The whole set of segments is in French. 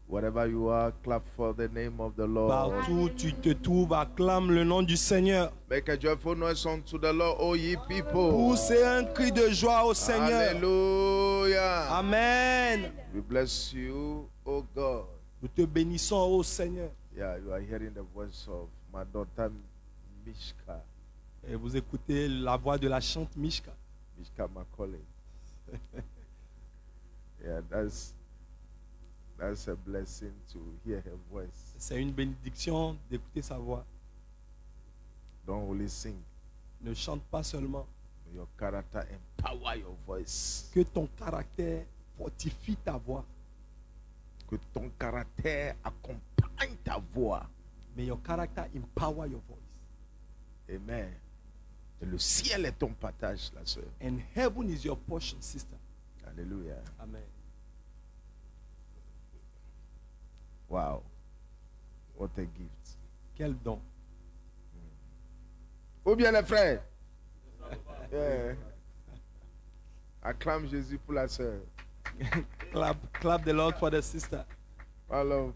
Wherever you are, clap for the name of the Lord. Partout où tu te trouves, acclame le nom du Seigneur. Make a joyful noise unto the Lord, O ye people. Poussez un cri de joie au Seigneur. Hallelujah. Amen. We bless you, O God. Nous te bénissons, ô Seigneur. Yeah, you are hearing the voice of my daughter Mishka. Et vous écoutez la voix de la chante Mishka. Mishka Macaulay. Yeah, that's a blessing to hear her voice. C'est une bénédiction d'écouter sa voix. Don't only sing. Ne chante pas seulement. May your character empower your voice. Que ton caractère fortifie ta voix. Que ton caractère accompagne ta voix. May your character empower your voice. Amen. Et le ciel est ton partage, la sœur. And heaven is your portion, sister. Alléluia. Amen. Wow. What a gift. Quel don. Ou bien les frères. Yeah. Acclame Jésus pour la sœur. Clap the Lord for the sister. Alors.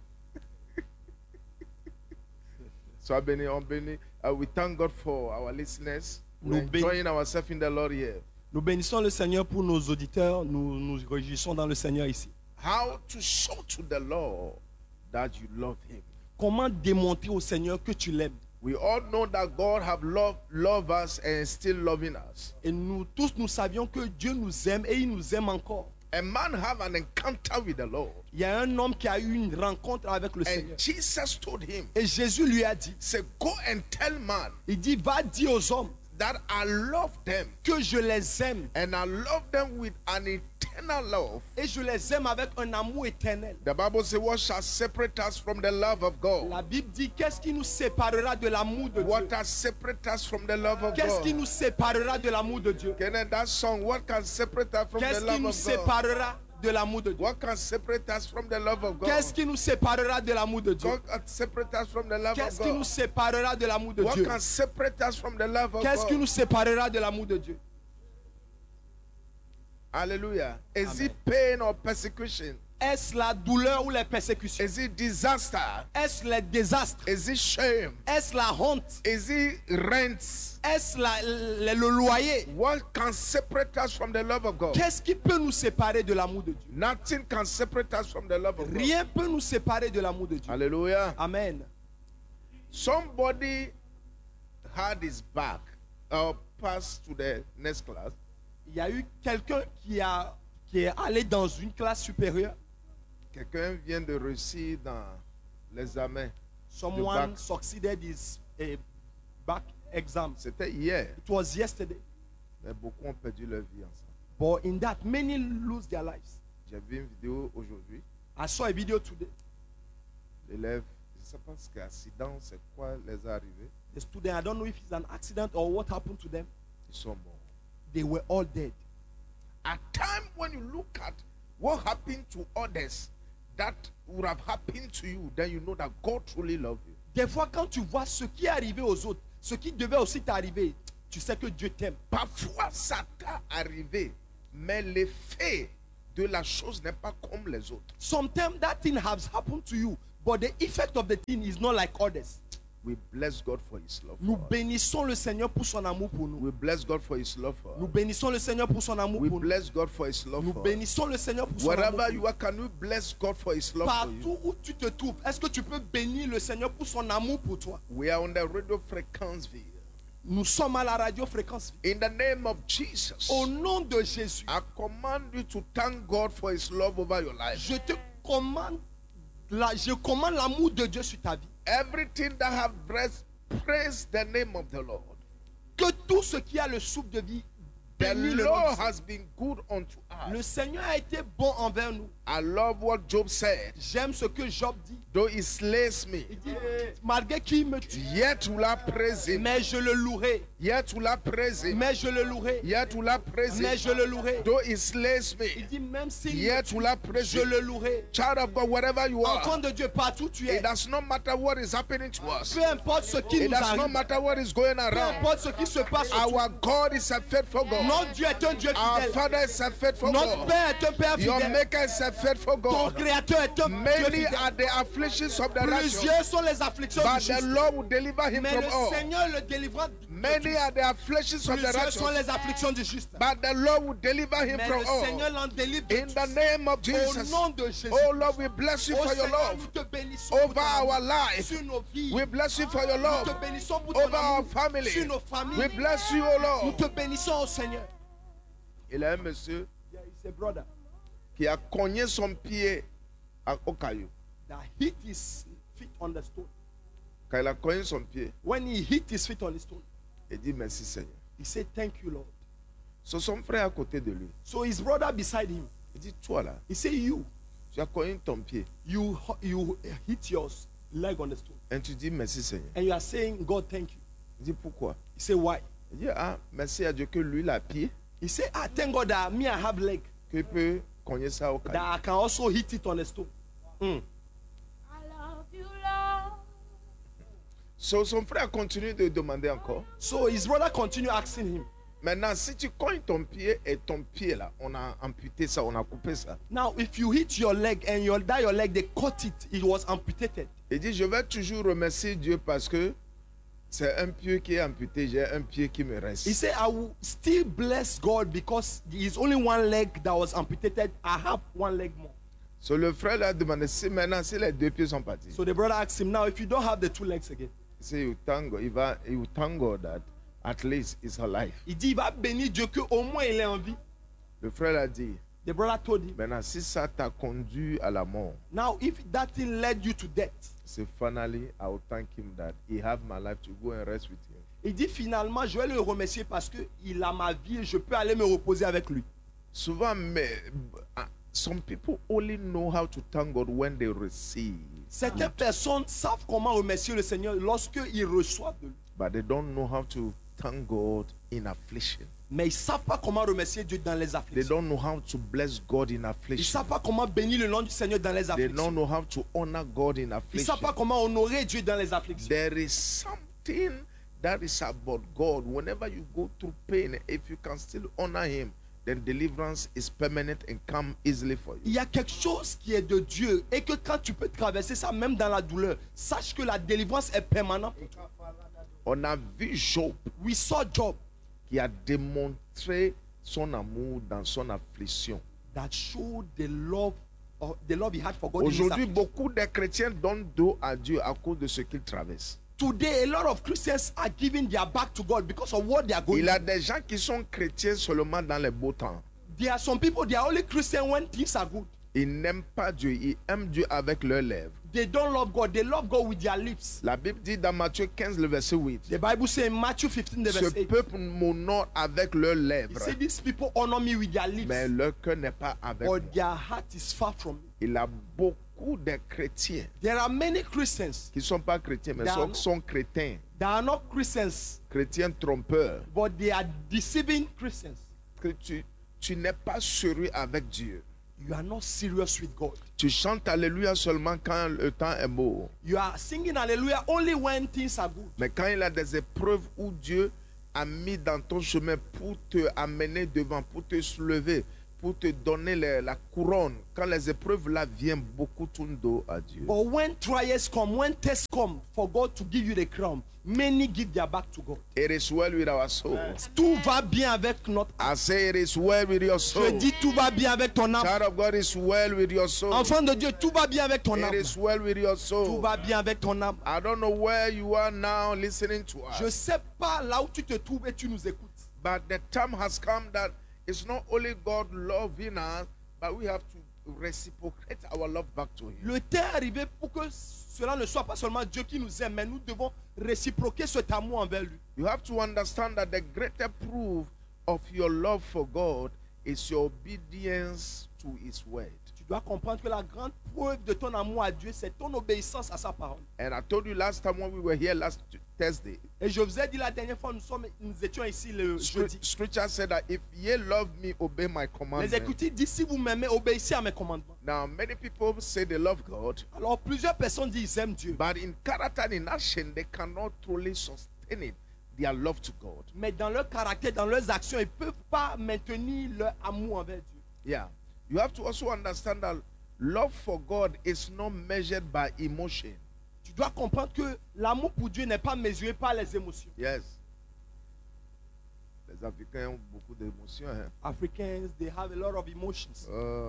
Sois béni, on béni. We thank God for our listeners. We're enjoying ourselves in the Lord here. Nous bénissons le Seigneur pour nos auditeurs. Nous nous réjouissons dans le Seigneur ici. How to show to the Lord that you love Him. Comment démontrer au Seigneur que tu l'aimes? We all know that God have loved us and still loving us. Et nous tous nous savions que Dieu nous aime et il nous aime encore. A man have an encounter with the Lord. Il y a un homme qui a eu une rencontre avec le Seigneur. And Jesus told him, et Jésus lui a dit, say, go and tell man, il dit, va dire aux hommes that I love them, que je les aime, and I love them with an eternal love. Et je les aime avec un amour éternel. The Bible says, what shall separate us from the love of God? La Bible dit, qu'est-ce qui nous séparera de l'amour de Dieu? What can separate us from the love of God? Qu'est-ce qui nous séparera de l'amour de Dieu? That song, what can separate us from the Qu'est-ce love qui nous of God? séparera de l'amour de Dieu? What can separate us from the love of God? Qu'est-ce qui nous séparera de l'amour de Dieu? What can separate us from the love of God? Qu'est-ce qui nous séparera de l'amour de Dieu? What can separate us from the love of Qu'est-ce qui God? nous séparera de l'amour de Dieu? Hallelujah. Is Amen. it pain or persecution? Est-ce la douleur ou les persécutions? Is it disaster? Est-ce les désastres? Is it shame? Est-ce la honte? Is it rents? Est-ce le loyer? What can separate us from the love of God? Qu'est-ce qui peut nous séparer de l'amour de Dieu? Nothing can separate us from the love of God. Rien peut nous séparer de l'amour de Dieu. Hallelujah. Amen. Somebody had his back. Pass to the next class. Il y a eu quelqu'un qui est allé dans une classe supérieure. Quelqu'un vient de réussir dans l'examen. Someone succeeded his back exam. C'était hier. It was yesterday. Mais beaucoup ont perdu leur vie ensemble. But in that, many lose their lives. J'ai vu une vidéo aujourd'hui. I saw a video today. L'élève, je ne sais pas ce qu'un accident, c'est quoi les est arrivé. The student, I don't know if it's an accident or what happened to them. Ils sont morts. They were all dead. At time when you look at what happened to others that would have happened to you, then you know that God truly loves you. Des fois, quand tu vois ce qui est arrivé aux autres, ce qui devait aussi t'arriver, tu sais que Dieu t'aime. Parfois, ça t'a arrivé, mais l'effet de la chose n'est pas comme les autres. Sometimes that thing has happened to you, but the effect of the thing is not like others. We bless God for His love. Nous bénissons le Seigneur pour son amour pour nous. We bless God for His love for Nous us. bénissons le Seigneur pour son amour We pour nous. bless God for His love Nous for us. bénissons le Seigneur pour son amour Wherever pour you nous. are, can you bless God for His love for you? Partout où tu te trouves, est-ce que tu peux bénir le Seigneur pour son amour pour toi? We are on the radio Frequenceville. Nous sommes à la radio Fréquence. In the name of Jesus, Au nom de Jésus, I command you to thank God for His love over your life. je commande l'amour de Dieu sur ta vie. Everything that have breath, praise the name of the Lord. Que tout ce qui a le souffle de vie, The bénisse le nom Lord du Seigneur. has been good unto Le us. Seigneur a été bon envers nous. I love what Job said. J'aime ce que Job dit. Though he slays me, Il dit, malgré qu'il me tue, yet will I praise him. mais je le louerai. Yet will I praise him. Mais je le louerai. Yet will I praise Mais him. je le louerai. Though he slays Il me, dit, même s'il me yet tue, will I praise je le him. louerai. Child of God, wherever you Enfant are, de Dieu, partout où tu es, it does not matter what is happening to us. peu importe ce qui It nous does not arrive, matter what is going peu around. importe ce qui se passe autour, Our God is a faithful God. notre Dieu est un Dieu Our fidèle. Father is a faithful Notre God. Père est un Père Your fidèle. Maker is a faithful Ton God. créateur est un Dieu Many fidèle. are the afflictions of the righteous, Plusieurs sont les afflictions but du the juste. Lord will deliver him Mais from le all. Seigneur le délivrera de Many tous. are the afflictions of the Plusieurs sont righteous, les afflictions du juste. but the Lord will deliver him Mais from le all. Seigneur l'en délivre de In the tous. name of Au Jesus. nom de Jésus. Oh Lord, we bless you Oh for your Seigneur, nous love te bénissons pour over ton our amour, life. sur nos vies. We bless you for your Nous love te bénissons pour ton over our amour family. sur nos We familles. bless you, oh Nous Lord. te bénissons, oh Seigneur. Il y a un monsieur There is a brother qui a cogné son pied au caillou. that hit his feet on the stone. Quand il a cogné son pied, When he hit his feet on the stone, il dit merci Seigneur. he said, "Thank you, Lord." C'est son frère à côté de lui. So his brother beside him, Il dit toi là, he said, "You tu as cogné ton pied you hit your leg on the stone, et tu dis merci Seigneur. and you are saying, 'God, thank you.'" Il dit pourquoi? He said, "Why?" Il dit ah merci à Dieu que lui il a pied, He said, "Thank God that me I have leg, qu'il peut cogner ça au that caillou. I can also hit it on the stone." I love you, Lord. So, son frère continue de demander encore. So his brother continued asking him, Maintenant, si tu cognes ton pied et ton pied là, on a amputé ça, on a coupé ça. "Now, if you hit your leg and that your leg, they cut it, it was amputated." Il dit, je vais toujours remercier Dieu parce que c'est un pied qui est amputé, j'ai un pied qui me reste. He said, "I will still bless God because there is only one leg that was amputated. I have one leg more." So, le frère lui a demandé, si maintenant, si les deux pieds sont partis, So the brother asked him, "Now, if you don't have the two legs again," he will thank God, he will thank God that at least it's alive. il dit, il va bénir Dieu que au moins il est en vie. Le frère a dit, The brother told him, maintenant, si ça t'a conduit à la mort, "Now, if that thing led you to death," c'est finally, I will thank him that he have my life to go and rest with him. il dit, "Finalement, je vais le remercier parce que il a ma vie et je peux aller me reposer avec lui." Souvent, some people only know how to thank God when they receive, Certaines personnes savent comment remercier le Seigneur lorsqu'ils reçoivent de lui. but they don't know how to thank God in affliction. Mais ils ne savent pas comment remercier Dieu dans les They afflictions. don't know how to bless God in Ils ne affliction. savent pas comment bénir le nom du Seigneur dans les They afflictions. don't know how to honor God in Ils ne affliction. savent pas comment honorer Dieu dans les afflictions. There is something that is about God. Whenever you go through pain, if you can still honor Him, then deliverance is permanent and come easily for you. Il y a quelque chose qui est de Dieu et que quand tu peux traverser ça même dans la douleur, sache que la délivrance est permanente. On a vu Job We saw Job qui a démontré son amour dans son affliction. that showed the love he had for God. In his Aujourd'hui, affliction. beaucoup de chrétiens donnent dos à Dieu à cause de ce qu'ils traversent. Today, a lot of Christians are giving their back to God because of what they are going Il y a through. des gens qui sont chrétiens seulement dans les beaux temps. There are some people, they are only Christian when things are good. Ils n'aiment pas Dieu, ils aiment Dieu avec leurs lèvres. They don't love God. They love God with their lips. La Bible dit dans Matthieu 15, le verset 8, The Bible says in Matthew 15, the ce verse 8, peuple m'honore avec leurs he lèvres, said, "These people honor me with their mais lips, leur cœur n'est pas avec moi. but their heart is far from me." Il y a beaucoup de chrétiens There are many Christians qui ne sont pas chrétiens, mais Dans- sont chrétiens, that are not Christians, chrétiens trompeurs. but they are deceiving Christians. Que tu n'es pas sérieux avec Dieu. You are not serious with God. Tu chantes Alléluia seulement quand le temps est beau. You are singing hallelujah only when things are good. Mais quand il y a des épreuves où Dieu a mis dans ton chemin pour te amener devant, pour te soulever, pour te donner la couronne, quand les épreuves là viennent, beaucoup tournent dos à Dieu. But when trials come, when tests come for God to give you the crown, many give their back to God. It is well with our soul. Tout va bien avec notre âme. I say it is well with your Je soul. dis tout va bien avec ton âme. Child of God, is well with your soul. Enfant de Dieu, tout va bien avec ton It âme. is well with your Tout soul. va bien avec ton âme. I don't know where you are now listening to Je us, sais pas là où tu te trouves et tu nous écoutes. but the time has come that it's not only God loving us, but we have to reciprocate our love back to Him. Le temps est arrivé pour que cela ne soit pas seulement Dieu qui nous aime, mais nous devons réciproquer cet amour envers lui. You have to understand that the greater proof of your love for God is your obedience to His word. Tu dois comprendre que la grande preuve de ton amour à Dieu, c'est ton obéissance à sa parole. And I told you last time when we were here last Thursday, Et je vous ai dit la dernière fois, nous étions ici le jeudi. Scripture said that if ye love me, obey my Les commandments. Écritures disent, si vous m'aimez, obéissez à mes commandements. Now, many people say they love God, Alors plusieurs personnes disent, ils aiment Dieu. but in character and in action, they cannot truly sustain it, their love to God. Mais dans leur caractère, dans leurs actions, ils ne peuvent pas maintenir leur amour envers Dieu. Yeah. You have to also understand that Love for God is not measured by emotion. Tu dois comprendre que l'amour pour Dieu n'est pas mesuré par les émotions. Yes. Les Africains ont beaucoup d'émotions. Hein? Africans, they have a lot of emotions.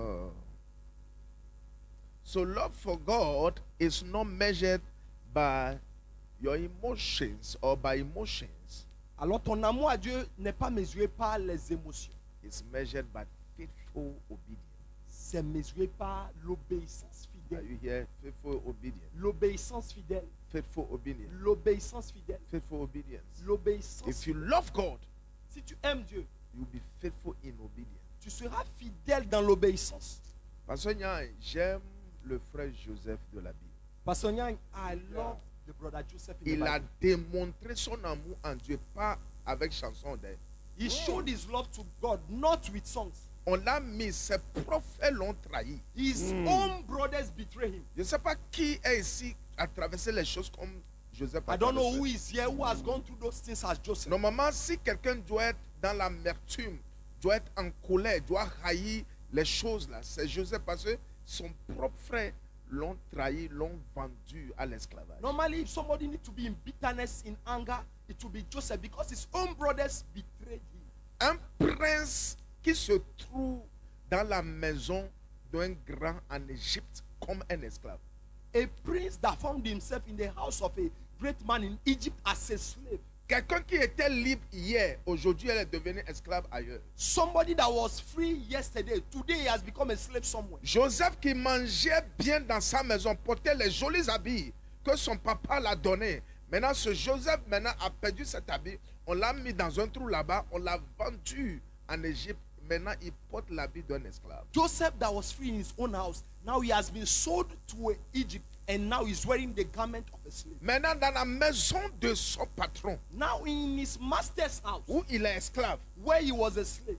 So love for God is not measured by your emotions or by emotions. Alors ton amour à Dieu n'est pas mesuré par les émotions. It's measured by faithful obedience. C'est mesuré par l'obéissance Are fidèle. you here? Faithful obedience. L'obéissance fidèle. Faithful obedience. L'obéissance fidèle. Faithful obedience. L'obéissance. If you love God, Si tu aimes Dieu, you'll be faithful in obedience. tu seras fidèle dans l'obéissance. Parce que j'aime le frère Joseph de la Bible. Pastor Nyang, I love the brother Joseph in the Il a Bible. démontré son amour en Dieu, pas avec chanson d'air. He showed his love to God, not with songs. On l'a mis, ses prophètes l'ont trahi. His own brothers betray him. Je ne sais pas qui est ici à traverser les choses comme Joseph a I don't know traversé. who is here who has gone through those things as Joseph. Normalement, si quelqu'un doit être dans l'amertume, doit être en colère, doit haïr les choses là, c'est Joseph parce que son propre frère l'ont trahi, l'ont vendu à l'esclavage. Normally, if somebody needs to be in bitterness, in anger, it will be Joseph because his own brothers betrayed him. Un prince qui se trouve dans la maison d'un grand en Égypte comme un esclave. A prince that found himself in the house of a great man in Egypt as a slave. Quelqu'un qui était libre hier, aujourd'hui elle est devenue esclave ailleurs. Somebody that was free yesterday, today he has become a slave somewhere. Joseph qui mangeait bien dans sa maison, portait les jolis habits que son papa l'a donné. Maintenant, ce Joseph a perdu cet habit. On l'a mis dans un trou là-bas. On l'a vendu en Égypte. Maintenant, il porte l'habit d'un esclave. Joseph that was free in his own house, now he has been sold to Egypt and now he's wearing the garment of a slave. Maintenant, dans la maison de son patron, Now in his master's house, où il est esclave, where he was a slave,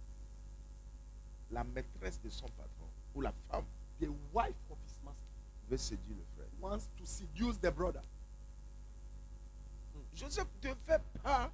la maîtresse de son patron, ou la femme, the wife of his master veut séduire le frère. wants to seduce the brother. Joseph ne devait pas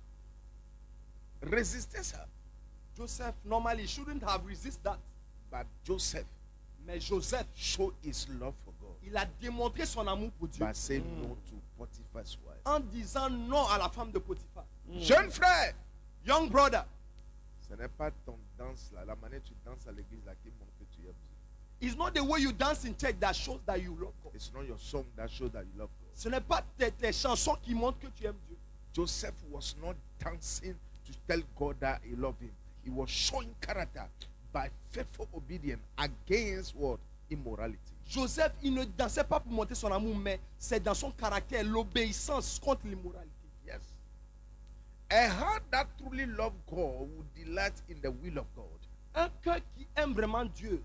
résister ça. Joseph normally shouldn't have resisted that. But Joseph Mais Joseph, showed his love for God il a démontré son amour pour Dieu by saying no to Potiphar's wife. en disant non à la femme de Potiphar. Jeune frère, Young brother, ce n'est pas ton danse là, la manière dont tu danses à l'église là qui montre que tu aimes Dieu. it's not the way you dance in church that shows that you love God. It's not your song that shows that you love God. Ce n'est pas tes chansons qui montrent que tu aimes Dieu. Joseph was not dancing to tell God that he loved him. He was showing character by faithful obedience against what? Immorality. Joseph, il ne dansait pas pour montrer son amour, mais c'est dans son caractère, l'obéissance contre l'immoralité. Yes. A heart that truly loves God will delight in the will of God. Un cœur qui aime vraiment Dieu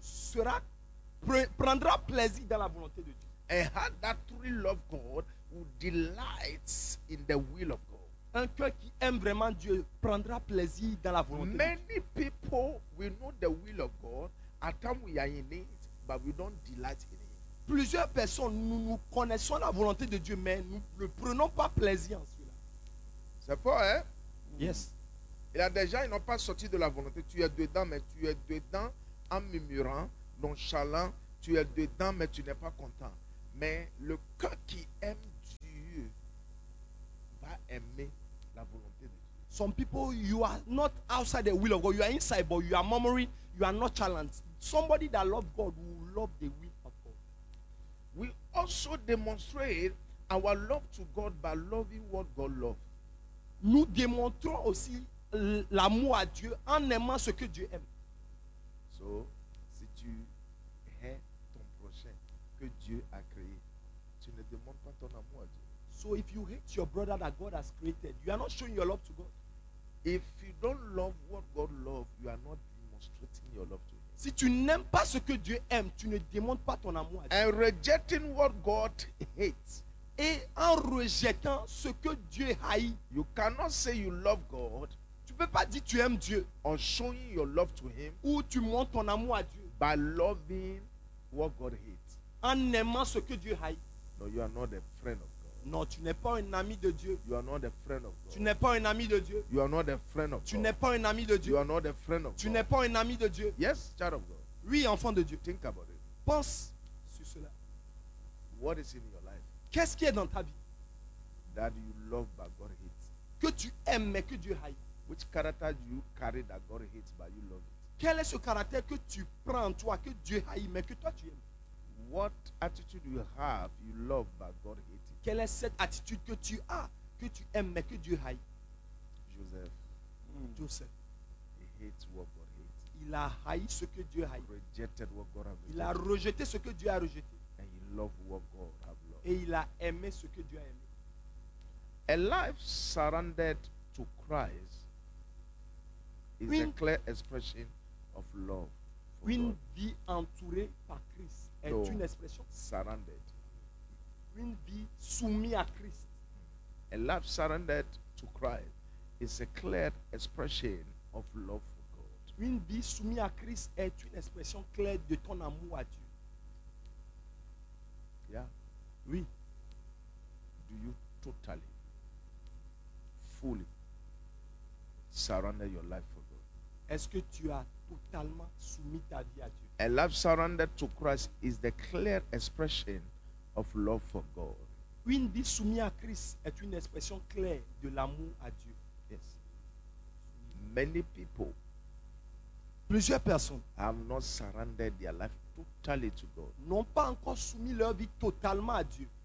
prendra plaisir dans la volonté de Dieu. A heart that truly loves God will delight in the will of God. Un cœur qui aime vraiment Dieu prendra plaisir dans la volonté de Dieu. Many people will know the will of God. At times we are in it, but we don't delight in it. Plusieurs personnes, nous connaissons la volonté de Dieu, mais nous ne prenons pas plaisir en cela. C'est fort, hein? Yes. Il y a des gens qui n'ont pas sorti de la volonté. Tu es dedans, mais tu es dedans en murmurant, nonchalant. Tu es dedans, mais tu n'es pas content. Mais le cœur qui aime Dieu va aimer la volonté de Dieu. Some people, you are not outside the will of God. You are inside, but you are murmuring. You are not challenged. Somebody that loves God will love the will of God. We also demonstrate our love to God by loving what God loves. Nous démontrons aussi l'amour à Dieu en aimant ce que Dieu aime. So, si tu hais ton prochain que Dieu a créé, tu ne demandes pas ton amour à Dieu. So if you hate your brother that God has created, you are not showing your love to God. If you don't love what God loves, you are not demonstrating your love to Him. Si tu n'aimes pas ce que Dieu aime, tu ne démontres pas ton amour à Dieu. And rejecting what God hates, Et en rejetant ce que Dieu haït, you cannot say you love God tu ne peux pas dire tu aimes Dieu or showing your love to Him ou tu montres ton amour à Dieu by loving what God hates. en aimant ce que Dieu haït. No, you are not a friend of God. Non, tu n'es pas un ami de Dieu. You are not a friend of Tu God. n'es pas un ami de Dieu. You are not a friend of Tu God. n'es pas un ami de You Dieu. are not a friend of Tu God. n'es pas un ami de Dieu. Yes, child of God. Oui, enfant de Dieu. Think about it. Pense sur cela. What is in your life Qu'est-ce qui est dans ta vie that you love but God hates? que tu aimes mais que Dieu haït? Which character do you carry that God hates but you love it? Quel est ce caractère que tu prends en toi, que Dieu haït mais que toi tu aimes? What attitude you have you love but God hates it? Quelle est cette attitude que tu as, que tu aimes mais que Dieu haït? Joseph, Joseph, he hates what God hates. il a haï ce que Dieu haït. Rejected what God has Il a rejected. rejeté ce que Dieu a rejeté. And he loved what God has loved. Et il a aimé ce que Dieu a aimé. A life surrendered to Christ is a Une- clear expression of love for Une God. vie entourée par Christ est No. une expression. Surrendered. Une vie soumise à Christ. A life surrendered to Christ is a clear expression of love for God. Une vie soumise à Christ est une expression claire de ton amour à Dieu. Yeah. Oui. Do you totally, fully surrender your life for God? Est-ce que tu as totalement soumis ta vie à Dieu? A life surrendered to Christ is the clear expression of love for God. Une vie soumise à Christ est une expression claire de l'amour à Dieu. Yes. Many people Plusieurs personnes have not surrendered their life totally to God. n'ont pas encore soumis leur vie totalement à Dieu.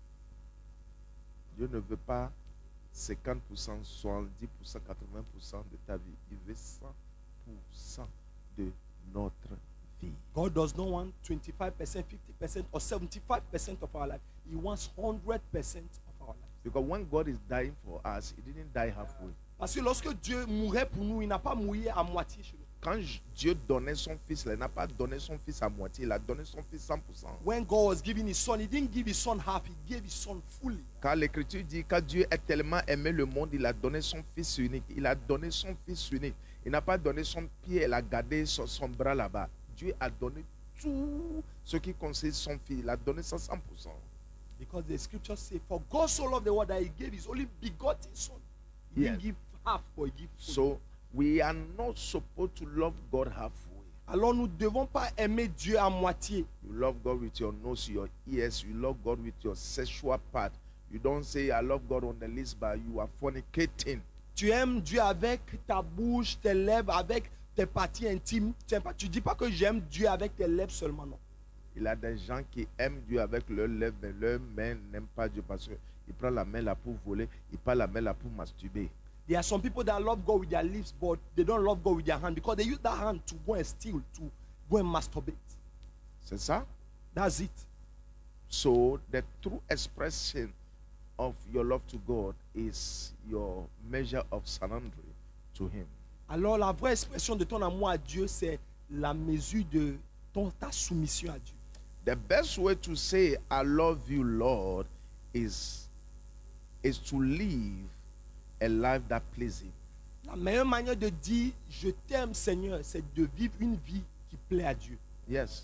Dieu ne veut pas 50%, 70%, 80% de ta vie. Il veut 100% de notre vie. God does not want 25%, 50%, or 75% of our life. He wants 100% of our life. Because when God is dying for us, He didn't die halfway. Parce que lorsque Dieu mourait pour nous, il n'a pas mouru à moitié chez nous. Quand Dieu donnait son fils, il n'a pas donné son fils à moitié, il a donné son fils 100%. When God was giving his son, he didn't give his son half, he gave his son fully. Car l'Écriture dit que Dieu a tellement aimé le monde, il a donné son fils unique. Il a donné son fils unique. Il n'a pas donné son pied, il a gardé son bras là-bas. Dieu a donné tout ce qui concerne son fils. Il a donné ça 100%. Because the scriptures say, for God so loved the world that he gave his only begotten son. He Yes. didn't give half, but he gave fully. So we are not supposed to love God halfway. Alors nous ne devons pas aimer Dieu à moitié. You love God with your nose, your ears. You love God with your sexual part. You don't say, I love God on the list, but you are fornicating. Tu aimes Dieu avec ta bouche, tes lèvres, avec tes parties intimes. Tu ne dis pas que j'aime Dieu avec tes lèvres seulement, non. Il y a des gens qui aiment Dieu avec leurs lèvres, mais leurs mains n'aiment pas Dieu parce qu'ils prennent la main là pour voler, ils prennent la main là pour masturber. There are some people that love God with their lips, but they don't love God with their hand because they use that hand to go and steal, to go and masturbate. C'est ça? That's it. So the true expression of your love to God is your measure of surrender to Him. Alors la vraie expression de ton amour à Dieu, c'est la mesure de ta soumission à Dieu. The best way to say I love you, Lord, is to live a life that pleases Him. La meilleure manière de dire je t'aime Seigneur, c'est de vivre une vie qui plaît à Dieu. Yes.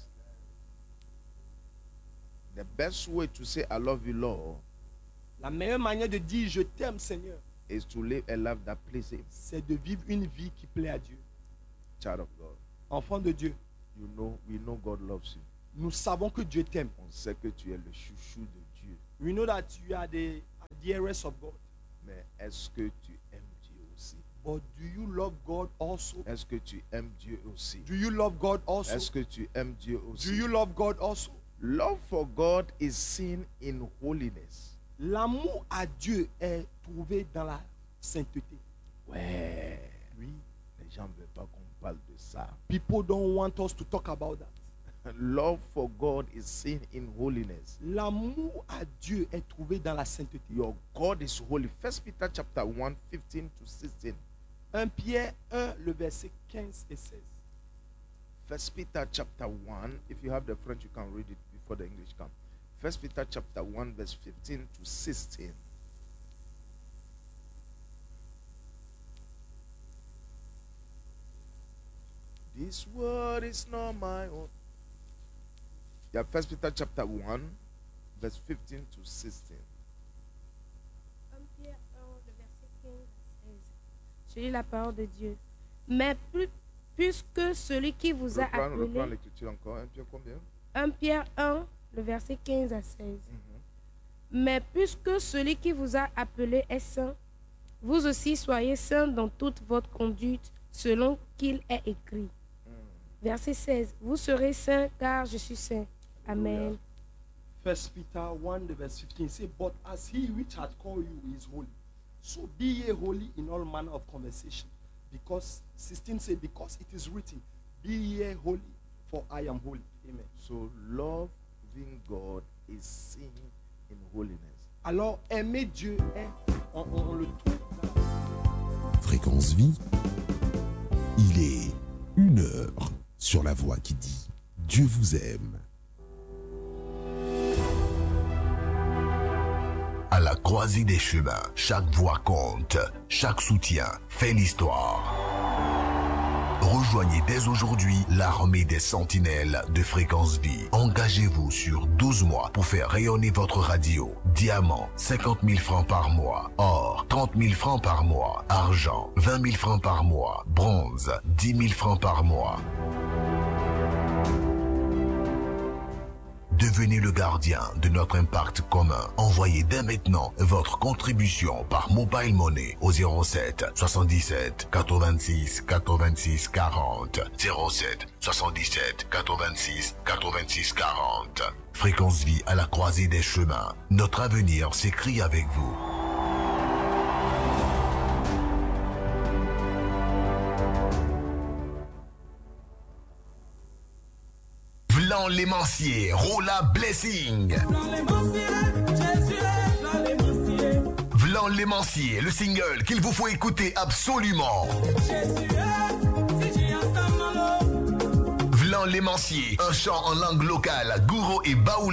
The best way to say I love you, Lord, La meilleure manière de dire je t'aime Seigneur, is to live a life that pleases Him. c'est de vivre une vie qui plaît à Dieu. Child of God, Enfant de Dieu, we know God loves you. nous savons que Dieu t'aime. On sait que tu es le chouchou de Dieu. We know that you are the dearest of God. Mais est-ce que tu aimes Dieu aussi? But do you love God also? Est-ce que tu aimes Dieu aussi? Do you love God also? Est-ce que tu aimes Dieu Do aussi? you love God also? Love for God is seen in holiness. L'amour à Dieu est trouvé dans la sainteté. Ouais. Oui. Les gens ne veulent pas qu'on parle de ça. People don't want us to talk about that. Love for God is seen in holiness. L'amour à Dieu est trouvé dans la sainteté. Your God is holy. 1 Peter chapter 1, 15 to 16. 1 Pierre 1, le verset 15 et 16. 1 Peter chapter 1. If you have the French, you can read it before the English comes. 1 Peter chapter 1, verse 15 to 16. This word is not my own. Yeah, 1 Peter chapter 1, verse 15 to 16. 1 Pierre 1, le verset 15 à 16. Je lis la parole de Dieu. Mais puisque celui qui vous a Reprends appelé... l'écriture encore. 1 Pierre combien? 1 Pierre 1, le verset 15 à 16. Mais puisque celui qui vous a appelé est saint, vous aussi soyez saints dans toute votre conduite, selon qu'il est écrit. Verset 16. Vous serez saints car je suis saint. Amen. 1 Peter 1, the verse 15 say, But as he which hath called you is holy, so be ye holy in all manner of conversation. Because 16 say, because it is written, be ye holy, for I am holy. Amen. So loving God is seen in holiness. Alors, aimer Dieu est, on le trouve là. Fréquence Vie, il est 1 heure sur la voix qui dit Dieu vous aime. À la croisée des chemins, chaque voix compte, chaque soutien fait l'histoire. Rejoignez dès aujourd'hui l'armée des sentinelles de Fréquence Vie. Engagez-vous sur 12 mois pour faire rayonner votre radio. Diamant, 50 000 francs par mois. Or, 30 000 francs par mois. Argent, 20 000 francs par mois. Bronze, 10 000 francs par mois. Devenez le gardien de notre impact commun. Envoyez dès maintenant votre contribution par Mobile Money au 07 77 86 86 40. 07 77 86 86 40. Fréquence Vie à la croisée des chemins. Notre avenir s'écrit avec vous. Vlan l'émancier, Rola Blessing. Vlan l'émancier, le single qu'il vous faut écouter absolument. Vlan l'émancier, un chant en langue locale, Gouro et Baoula.